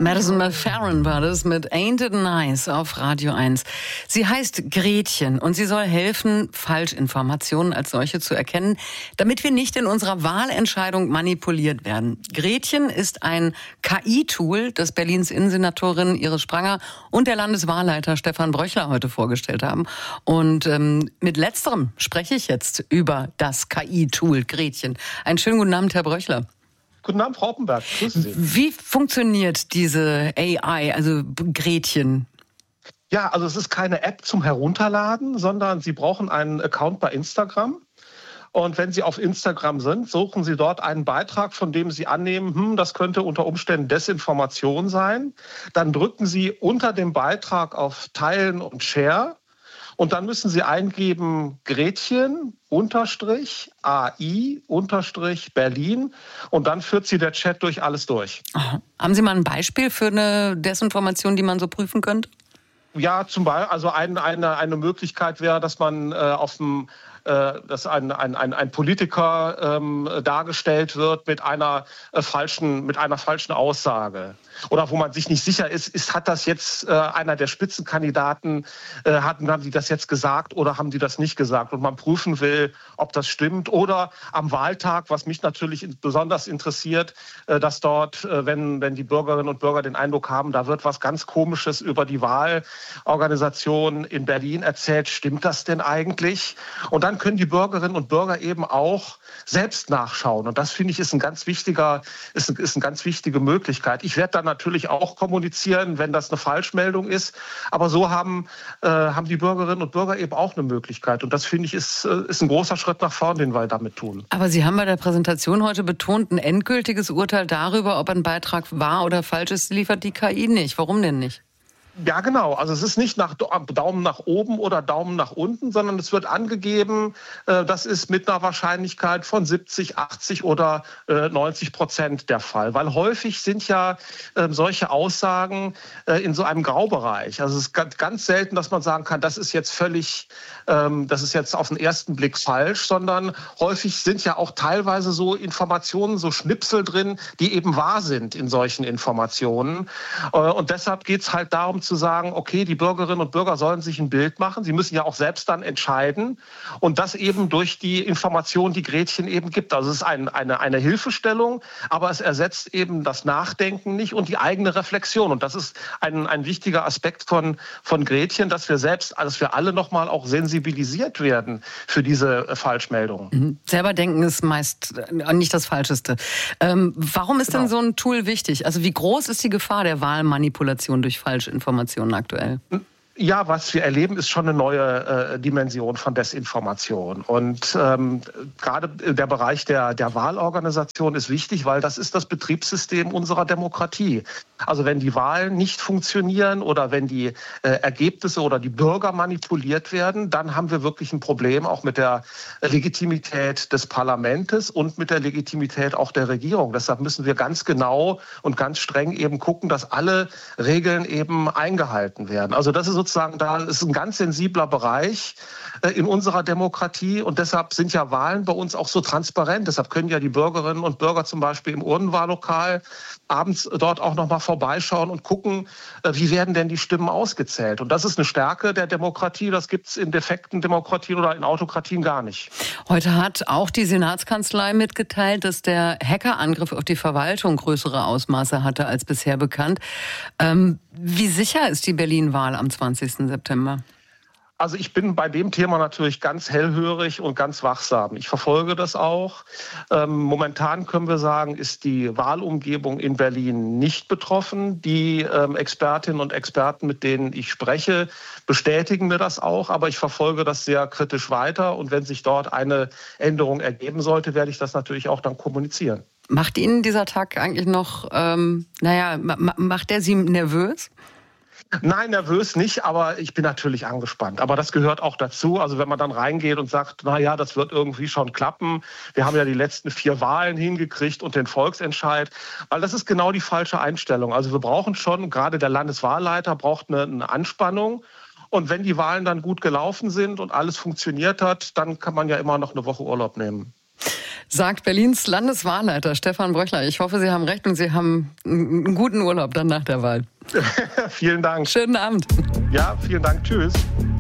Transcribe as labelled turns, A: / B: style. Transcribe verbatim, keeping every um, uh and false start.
A: Madison McFerrin war das mit Ain't It Nice auf Radio eins. Sie heißt Gretchen und sie soll helfen, Falschinformationen als solche zu erkennen, damit wir nicht in unserer Wahlentscheidung manipuliert werden. Gretchen ist ein K I-Tool, das Berlins Innensenatorin Iris Spranger und der Landeswahlleiter Stefan Bröchler heute vorgestellt haben. Und ähm, mit letzterem spreche ich jetzt über das K I-Tool Gretchen. Einen schönen guten Abend, Herr Bröchler.
B: Guten Abend, Frau Oppenberg. Grüßen Sie.
A: Wie funktioniert diese A I, also Gretchen?
B: Ja, also es ist keine App zum Herunterladen, sondern Sie brauchen einen Account bei Instagram. Und wenn Sie auf Instagram sind, suchen Sie dort einen Beitrag, von dem Sie annehmen, hm, das könnte unter Umständen Desinformation sein. Dann drücken Sie unter dem Beitrag auf Teilen und Share. Und dann müssen Sie eingeben Gretchen unterstrich A I unterstrich Berlin und dann führt Sie der Chat durch alles durch.
A: Aha. Haben Sie mal ein Beispiel für eine Desinformation, die man so prüfen könnte?
B: Ja, zum Beispiel, also ein, eine, eine Möglichkeit wäre, dass man äh, auf dem äh, dass ein, ein, ein, ein Politiker ähm, dargestellt wird mit einer äh, falschen, mit einer falschen Aussage. Oder wo man sich nicht sicher ist, ist hat das jetzt äh, einer der Spitzenkandidaten, äh, hatten, haben die das jetzt gesagt oder haben die das nicht gesagt? Und man prüfen will, ob das stimmt. Oder am Wahltag, was mich natürlich besonders interessiert, äh, dass dort, äh, wenn, wenn die Bürgerinnen und Bürger den Eindruck haben, da wird was ganz Komisches über die Wahlorganisation in Berlin erzählt, stimmt das denn eigentlich? Und dann können die Bürgerinnen und Bürger eben auch selbst nachschauen. Und das, finde ich, ist ein ganz wichtiger, ist, ist eine ganz wichtige Möglichkeit. Ich werde dann natürlich auch kommunizieren, wenn das eine Falschmeldung ist. Aber so haben, äh, haben die Bürgerinnen und Bürger eben auch eine Möglichkeit. Und das, finde ich, ist, äh, ist ein großer Schritt nach vorn, den wir damit tun.
A: Aber Sie haben bei der Präsentation heute betont, ein endgültiges Urteil darüber, ob ein Beitrag wahr oder falsch ist, liefert die K I nicht. Warum denn nicht?
B: Ja, genau. Also es ist nicht nach Daumen nach oben oder Daumen nach unten, sondern es wird angegeben, äh, das ist mit einer Wahrscheinlichkeit von siebzig, achtzig oder äh, neunzig Prozent der Fall. Weil häufig sind ja äh, solche Aussagen äh, in so einem Graubereich. Also es ist ganz, ganz selten, dass man sagen kann, das ist jetzt völlig, ähm, das ist jetzt auf den ersten Blick falsch, sondern häufig sind ja auch teilweise so Informationen, so Schnipsel drin, die eben wahr sind in solchen Informationen. Äh, und deshalb geht es halt darum, zu sagen, okay, die Bürgerinnen und Bürger sollen sich ein Bild machen. Sie müssen ja auch selbst dann entscheiden. Und das eben durch die Informationen, die Gretchen eben gibt. Also es ist ein, eine, eine Hilfestellung, aber es ersetzt eben das Nachdenken nicht und die eigene Reflexion. Und das ist ein, ein wichtiger Aspekt von, von Gretchen, dass wir selbst, dass wir alle nochmal auch sensibilisiert werden für diese Falschmeldungen.
A: Mhm. Selber denken ist meist nicht das Falscheste. Ähm, warum ist
B: Genau.
A: denn so ein Tool wichtig? Also wie groß ist die Gefahr der Wahlmanipulation durch Falschinformationen aktuell?
B: Ja, was wir erleben, ist schon eine neue äh, Dimension von Desinformation. Und ähm, gerade der Bereich der, der Wahlorganisation ist wichtig, weil das ist das Betriebssystem unserer Demokratie. Also wenn die Wahlen nicht funktionieren oder wenn die äh, Ergebnisse oder die Bürger manipuliert werden, dann haben wir wirklich ein Problem auch mit der Legitimität des Parlaments und mit der Legitimität auch der Regierung. Deshalb müssen wir ganz genau und ganz streng eben gucken, dass alle Regeln eben eingehalten werden. Also das ist sozusagen, da ist ein ganz sensibler Bereich äh, in unserer Demokratie und deshalb sind ja Wahlen bei uns auch so transparent. Deshalb können ja die Bürgerinnen und Bürger zum Beispiel im Urnenwahllokal abends dort auch noch mal vorbeischauen und gucken, äh, wie werden denn die Stimmen ausgezählt. Und das ist eine Stärke der Demokratie. Das gibt es in defekten Demokratien oder in Autokratien gar nicht.
A: Heute hat auch die Senatskanzlei mitgeteilt, dass der Hackerangriff auf die Verwaltung größere Ausmaße hatte als bisher bekannt. Ähm, wie sicher ist die Berlin-Wahl am zwanzigsten September?
B: Also ich bin bei dem Thema natürlich ganz hellhörig und ganz wachsam. Ich verfolge das auch. Ähm, momentan können wir sagen, ist die Wahlumgebung in Berlin nicht betroffen. Die ähm, Expertinnen und Experten, mit denen ich spreche, bestätigen mir das auch. Aber ich verfolge das sehr kritisch weiter. Und wenn sich dort eine Änderung ergeben sollte, werde ich das natürlich auch dann kommunizieren.
A: Macht Ihnen dieser Tag eigentlich noch, ähm, naja, ma- macht der Sie nervös?
B: Nein, nervös nicht, aber ich bin natürlich angespannt. Aber das gehört auch dazu. Also wenn man dann reingeht und sagt, na ja, das wird irgendwie schon klappen. Wir haben ja die letzten vier Wahlen hingekriegt und den Volksentscheid. Weil das ist genau die falsche Einstellung. Also wir brauchen schon, gerade der Landeswahlleiter braucht eine, eine Anspannung. Und wenn die Wahlen dann gut gelaufen sind und alles funktioniert hat, dann kann man ja immer noch eine Woche Urlaub nehmen.
A: Sagt Berlins Landeswahlleiter Stefan Bröchler. Ich hoffe, Sie haben recht und Sie haben einen guten Urlaub dann nach der Wahl.
B: Vielen Dank.
A: Schönen Abend.
B: Ja, vielen Dank. Tschüss.